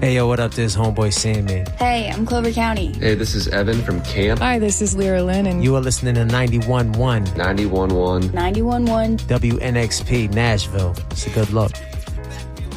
Hey, yo, what up? This is Homeboy Sandman. Hey, I'm Clover County. Hey, this is Evan from Camp. Hi, this is Lyra Lynn, and you are listening to 91.1 91.1 91.1 WNXP Nashville. So good luck.